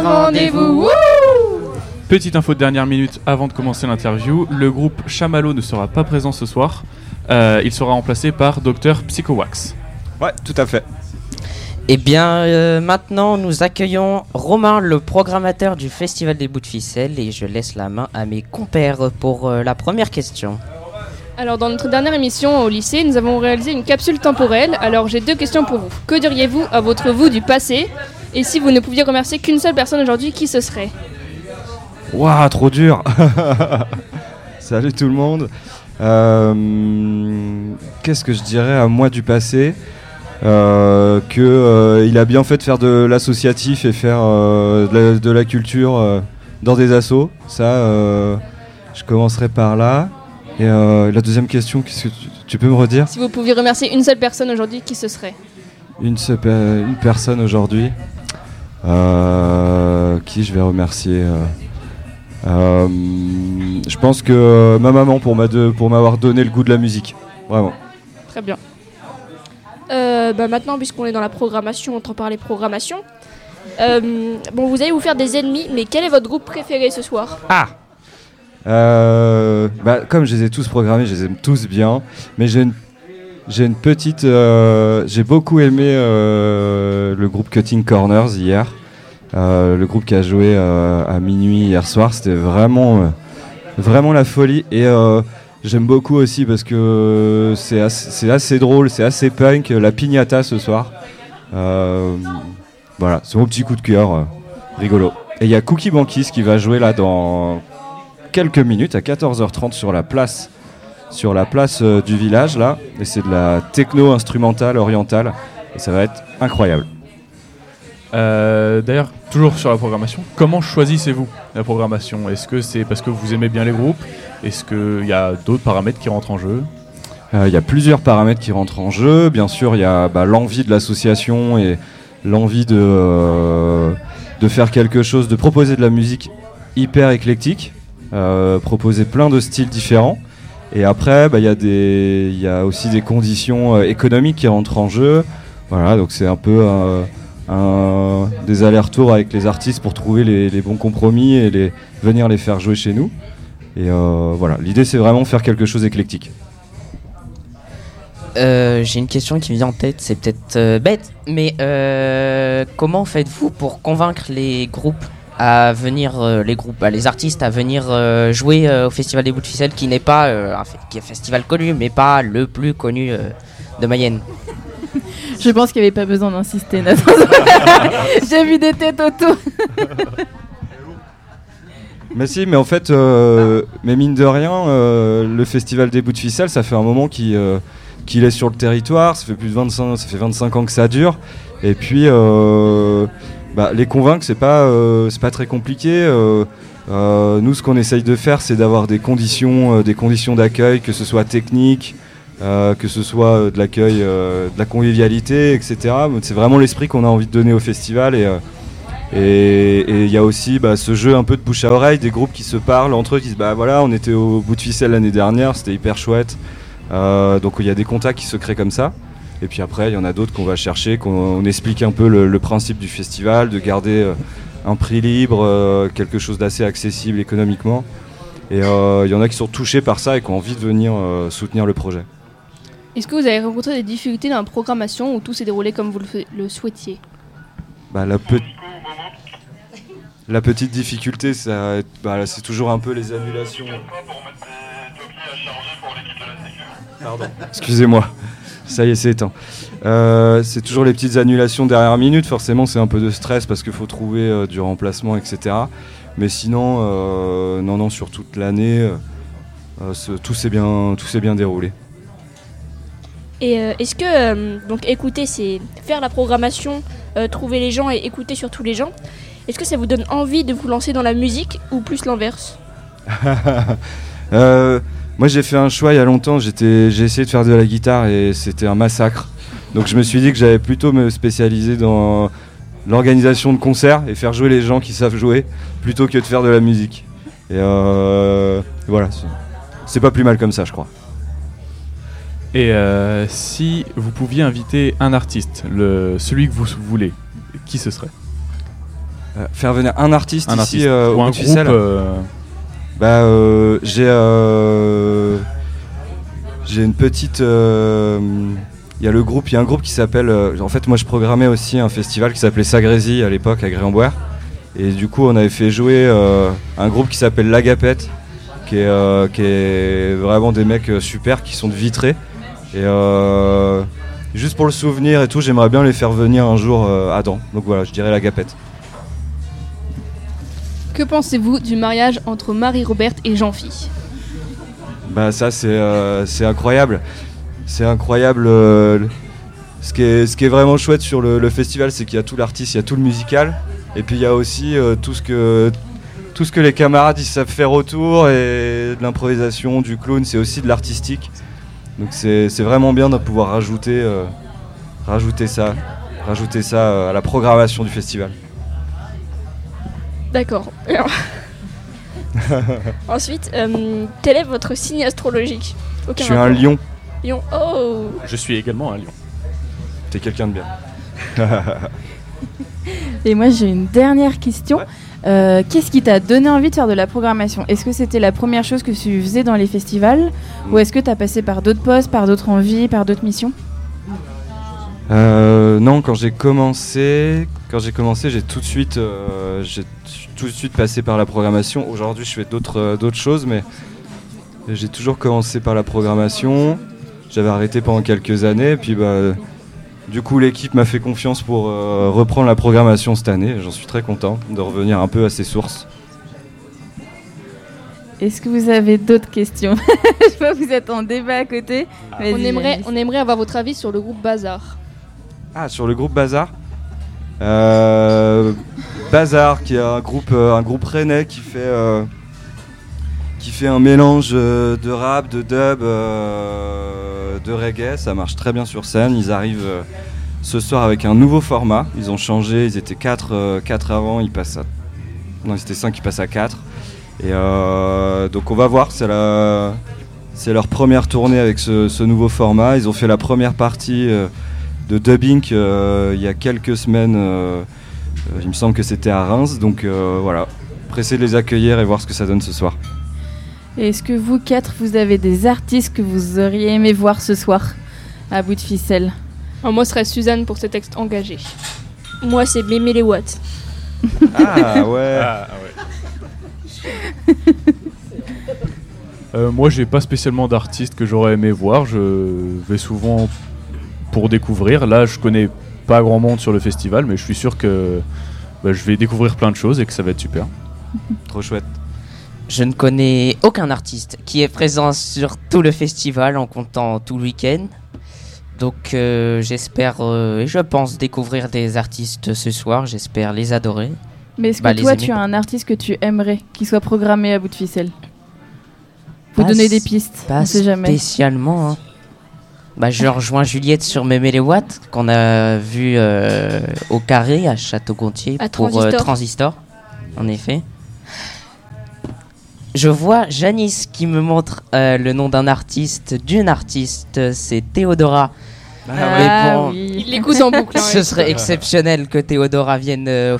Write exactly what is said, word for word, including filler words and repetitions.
rendez-vous. Wouh! Petite info de dernière minute avant de commencer l'interview, le groupe Chamallow ne sera pas présent ce soir. Euh, il sera remplacé par Docteur Psychowax. Ouais, tout à fait. Et bien euh, maintenant nous accueillons Romain, le programmateur du Festival des Bouts de Ficelle, et je laisse la main à mes compères pour euh, la première question. Alors dans notre dernière émission au lycée, nous avons réalisé une capsule temporelle. Alors j'ai deux questions pour vous. Que diriez-vous à votre vous du passé? Et si vous ne pouviez remercier qu'une seule personne aujourd'hui, qui ce serait? Waouh, trop dur. Salut tout le monde. Euh, qu'est-ce que je dirais à moi du passé? Euh, que euh, il a bien fait de faire de l'associatif et faire euh, de, la, de la culture euh, dans des assos. Ça, euh, je commencerai par là. Et euh, la deuxième question, qu'est-ce que tu, tu peux me redire? Si vous pouviez remercier une seule personne aujourd'hui, qui ce serait? Une, seule, une personne aujourd'hui, euh, qui je vais remercier. Euh, euh, je pense que euh, ma maman pour, m'a de, pour m'avoir donné le goût de la musique. Vraiment. Très bien. Euh, bah maintenant, puisqu'on est dans la programmation, on entend parler programmation. Euh, bon, vous allez vous faire des ennemis, mais quel est votre groupe préféré ce soir? Ah euh, bah, comme je les ai tous programmés, je les aime tous bien. Mais j'ai une, j'ai une petite... Euh, j'ai beaucoup aimé euh, le groupe Cutting Corners hier. Euh, le groupe qui a joué euh, à minuit hier soir. C'était vraiment, euh, vraiment la folie. Et... Euh, j'aime beaucoup aussi parce que c'est assez, c'est assez drôle, c'est assez punk, la piñata ce soir. Euh, voilà, c'est mon petit coup de cœur, euh, rigolo. Et il y a Cookie Bankis qui va jouer là dans quelques minutes à quatorze heures trente sur la place, sur la place euh, du village là. Et c'est de la techno instrumentale orientale et ça va être incroyable. Euh, d'ailleurs, toujours sur la programmation, comment choisissez-vous la programmation? Est-ce que c'est parce que vous aimez bien les groupes? Est-ce qu'il y a d'autres paramètres qui rentrent en jeu? Il euh, y a plusieurs paramètres qui rentrent en jeu. Bien sûr, il y a bah, l'envie de l'association et l'envie de, euh, de faire quelque chose, de proposer de la musique hyper éclectique, euh, proposer plein de styles différents. Et après, bah, y a des, y a aussi des conditions euh, économiques qui rentrent en jeu. Voilà, donc c'est un peu... Euh, Un, des allers-retours avec les artistes pour trouver les, les bons compromis et les, venir les faire jouer chez nous. Et euh, voilà, l'idée c'est vraiment faire quelque chose d'éclectique. Euh, j'ai une question qui me vient en tête, c'est peut-être euh, bête, mais euh, comment faites-vous pour convaincre les groupes à venir, euh, les groupes, bah, les artistes à venir euh, jouer euh, au Festival des Bouts de Ficelle, qui n'est pas euh, un, qui est un festival connu, mais pas le plus connu euh, de Mayenne? Je pense qu'il n'y avait pas besoin d'insister, Nathan. J'ai vu des têtes autour. Mais si, mais en fait, euh, mais mine de rien, euh, le Festival des Bouts de Ficelle, ça fait un moment qu'il, euh, qu'il est sur le territoire. Ça fait plus de vingt-cinq, ça fait vingt-cinq ans que ça dure. Et puis, euh, bah, les convaincre, c'est pas, euh, c'est pas très compliqué. Euh, euh, nous, ce qu'on essaye de faire, c'est d'avoir des conditions, euh, des conditions d'accueil, que ce soit technique. Euh, que ce soit euh, de l'accueil, euh, de la convivialité, et cetera. C'est vraiment l'esprit qu'on a envie de donner au festival. Et euh, et il y a aussi bah, ce jeu un peu de bouche à oreille, des groupes qui se parlent entre eux, qui disent bah voilà, on était au Bout de Ficelle l'année dernière, c'était hyper chouette. Euh, donc il y a des contacts qui se créent comme ça. Et puis après, il y en a d'autres qu'on va chercher, qu'on on explique un peu le, le principe du festival, de garder euh, un prix libre, euh, quelque chose d'assez accessible économiquement. Et il euh, y en a qui sont touchés par ça et qui ont envie de venir euh, soutenir le projet. Est-ce que vous avez rencontré des difficultés dans la programmation ou tout s'est déroulé comme vous le, f- le souhaitiez? Bah, la, pe- la petite difficulté, ça, bah, c'est toujours un peu les annulations. Pardon, excusez-moi, ça y est, c'est éteint. Euh, c'est toujours les petites annulations dernière minute, forcément c'est un peu de stress parce qu'il faut trouver euh, du remplacement, et cetera. Mais sinon, euh, non, non, sur toute l'année, euh, ce, tout, s'est bien, tout s'est bien déroulé. Et euh, est-ce que, euh, donc écouter, c'est faire la programmation, euh, trouver les gens et écouter surtout les gens. Est-ce que ça vous donne envie de vous lancer dans la musique ou plus l'inverse? euh, Moi j'ai fait un choix il y a longtemps, j'étais, j'ai essayé de faire de la guitare et c'était un massacre. Donc je me suis dit que j'allais plutôt me spécialiser dans l'organisation de concerts et faire jouer les gens qui savent jouer plutôt que de faire de la musique. Et euh, voilà, c'est, c'est pas plus mal comme ça je crois. Et euh, si vous pouviez inviter un artiste, le, celui que vous voulez, qui ce serait? Euh, faire venir un artiste Un ici artiste euh, ou au un bout de groupe ficelle. euh, Bah, euh, j'ai euh, j'ai une petite. Il euh, y a le groupe, il y a un groupe qui s'appelle. Euh, en fait, moi, je programmais aussi un festival qui s'appelait Sagrésie à l'époque à Gré-en-Boire, et du coup, on avait fait jouer euh, un groupe qui s'appelle L'Agapette, qui est euh, qui est vraiment des mecs euh, super, qui sont de Vitré, et euh, juste pour le souvenir et tout, j'aimerais bien les faire venir un jour euh, à Dents. Donc voilà, je dirais L'Agapette. Que pensez-vous du mariage entre Marie-Roberte et Jean-Phi ? Bah ça c'est euh, c'est incroyable, c'est incroyable. Euh, ce qui est ce qui est vraiment chouette sur le, le festival, c'est qu'il y a tout l'artiste, il y a tout le musical, et puis il y a aussi euh, tout ce que tout ce que les camarades ils savent faire autour, et de l'improvisation, du clown, c'est aussi de l'artistique. Donc c'est c'est vraiment bien de pouvoir rajouter euh, rajouter ça, rajouter ça euh, à la programmation du festival. D'accord. Alors- Ensuite, euh, quel est votre signe astrologique? Aucun Je suis un rapport. lion, Lion. Oh. Je suis également un lion. t'es quelqu'un de bien. Et moi, j'ai une dernière question. Ouais. Euh, qu'est-ce qui t'a donné envie de faire de la programmation ? Est-ce que c'était la première chose que tu faisais dans les festivals ? Mm. Ou est-ce que t'as passé par d'autres postes, par d'autres envies, par d'autres missions ? Euh, non, quand j'ai commencé, quand j'ai commencé, j'ai tout de suite, euh, j'ai t- tout de suite passé par la programmation. Aujourd'hui, je fais d'autres, euh, d'autres choses, mais j'ai toujours commencé par la programmation. J'avais arrêté pendant quelques années, et puis bah, du coup, l'équipe m'a fait confiance pour euh, reprendre la programmation cette année. J'en suis très content de revenir un peu à ses sources. Est-ce que vous avez d'autres questions ? Je vois que vous êtes en débat à côté. Vas-y, on aimerait, Yanis. on aimerait avoir votre avis sur le groupe Bazar. Ah, sur le groupe Bazar. Euh, Bazar, qui est un groupe, euh, un groupe rennais qui fait, euh, qui fait un mélange euh, de rap, de dub, euh, de reggae. Ça marche très bien sur scène. Ils arrivent euh, ce soir avec un nouveau format. Ils ont changé. Ils étaient quatre avant. Ils passent à... Non, ils étaient cinq. Ils passent à quatre. Et euh, donc on va voir. C'est la... c'est leur première tournée avec ce, ce nouveau format. Ils ont fait la première partie. Euh, de dubbing euh, il y a quelques semaines, euh, euh, il me semble que c'était à Reims, donc euh, voilà, pressé de les accueillir et voir ce que ça donne ce soir. Et est-ce que vous quatre, vous avez des artistes que vous auriez aimé voir ce soir à bout de ficelle ? Alors, moi, ce serait Suzanne pour ses textes engagés. Moi, c'est Mémé les Watts. Ah ouais, Ah, ouais. Euh, moi, j'ai pas spécialement d'artistes que j'aurais aimé voir. Je vais souvent pour découvrir. Là, je connais pas grand monde sur le festival, mais je suis sûr que bah, je vais découvrir plein de choses et que ça va être super. trop chouette. Je ne connais aucun artiste qui est présent sur tout le festival en comptant tout le week-end. Donc euh, j'espère euh, et je pense découvrir des artistes ce soir, j'espère les adorer. Mais est-ce que Bah, les toi, aimer, tu as quoi. un artiste que tu aimerais qui soit programmé à bout de ficelle ? Faut Pas donner s- des pistes, Pas on sait jamais. spécialement. Hein. Bah, je rejoins Juliette sur Mémé les Watts qu'on a vu euh, au Carré à Château-Gontier À pour Transistor. euh, Transistor, en effet. Je vois Janice qui me montre euh, le nom d'un artiste, d'une artiste, c'est Théodora. Ah, mais bon, oui. Il l'écoute en boucle. hein, Ce ouais. serait exceptionnel que Théodora vienne euh, au